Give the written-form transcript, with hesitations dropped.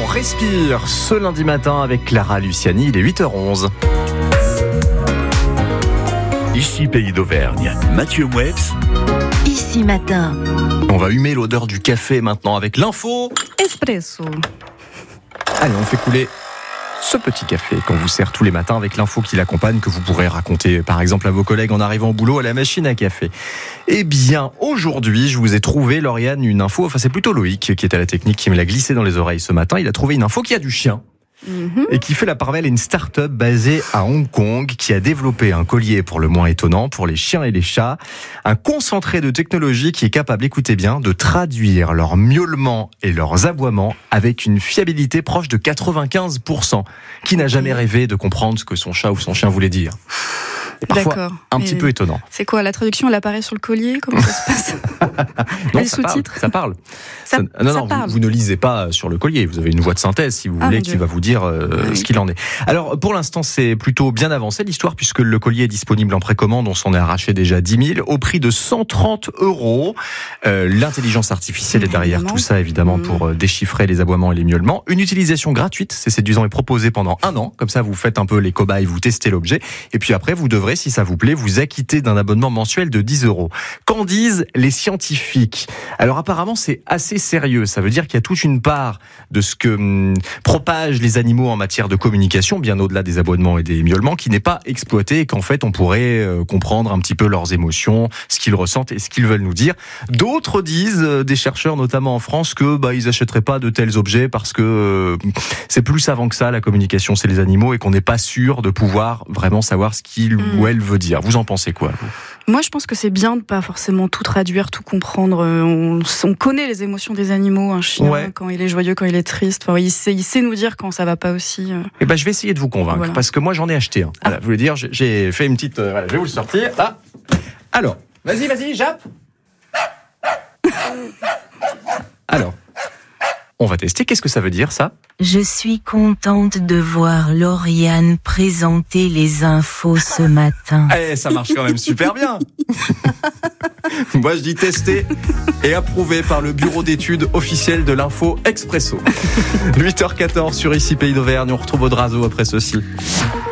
respire ce lundi matin avec Clara Luciani, il est 8h11. Ici Pays d'Auvergne, Mathieu Mouebs. Ici matin. On va humer l'odeur du café maintenant avec l'info Espresso. Allez, on fait couler ce petit café qu'on vous sert tous les matins avec l'info qui l'accompagne, que vous pourrez raconter par exemple à vos collègues en arrivant au boulot à la machine à café. Eh bien, aujourd'hui, je vous ai trouvé, Lauriane, une info, enfin c'est plutôt Loïc qui est à la technique qui me l'a glissé dans les oreilles ce matin. Il a trouvé une info qui a du chien. Et qui fait la part belle à une start-up basée à Hong Kong qui a développé un collier pour le moins étonnant pour les chiens et les chats, un concentré de technologie qui est capable, écoutez bien, de traduire leurs miaulements et leurs aboiements avec une fiabilité proche de 95%. Qui n'a jamais rêvé de comprendre ce que son chat ou son chien voulait dire? Et parfois, D'accord. un petit peu étonnant. C'est quoi, la traduction, elle apparaît sur le collier? Comment ça se passe? Non, Les ça parle, sous-titres? ça parle. Ça parle. Vous ne lisez pas sur le collier. Vous avez une voix de synthèse, si vous voulez, mon qui Dieu. va vous dire ce qu'il en est. Alors, pour l'instant, c'est plutôt bien avancé l'histoire, puisque le collier est disponible en précommande. On s'en est arraché déjà 10 000 au prix de 130 €. L'intelligence artificielle est derrière Évidemment. tout ça, évidemment, pour déchiffrer les aboiements et les miaulements. Une utilisation gratuite, c'est séduisant et proposée pendant 1 an. Comme ça, vous faites un peu les cobayes, vous testez l'objet. Et puis après, vous devrez, si ça vous plaît, vous acquitter d'un abonnement mensuel de 10 €. Qu'en disent les scientifiques? Alors apparemment, c'est assez sérieux. Ça veut dire qu'il y a toute une part de ce que propagent les animaux en matière de communication, bien au-delà des aboiements et des miaulements, qui n'est pas exploité et qu'en fait, on pourrait comprendre un petit peu leurs émotions, ce qu'ils ressentent et ce qu'ils veulent nous dire. D'autres disent, des chercheurs notamment en France, que ils achèteraient pas de tels objets parce que c'est plus savant que ça, la communication, c'est les animaux, et qu'on n'est pas sûr de pouvoir vraiment savoir ce qu'il ou elle veut dire. Vous en pensez quoi, vous? Moi, je pense que c'est bien de pas forcément tout traduire, tout comprendre. On connaît les émotions des animaux, un chien, Ouais. quand il est joyeux, quand il est triste. Enfin, il sait nous dire quand ça va pas aussi. Eh ben, je vais essayer de vous convaincre, Voilà. parce que moi, j'en ai acheté un. Voilà, vous voulez dire, j'ai fait une petite... voilà, je vais vous le sortir. Là. Alors, vas-y, jappe. Alors, on va tester. Qu'est-ce que ça veut dire, ça? Je suis contente de voir Lauriane présenter les infos ce matin. Eh, ça marche quand même super bien. Moi, je dis testé et approuvé par le bureau d'études officiel de l'info Expresso. 8h14 sur Ici Pays d'Auvergne. On retrouve Audrazo après ceci.